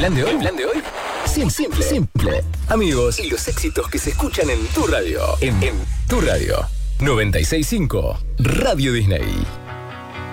plan de hoy? ¿El plan de hoy? Simple. Amigos y los éxitos que se escuchan en tu radio. En tu radio. 96.5 Radio Disney.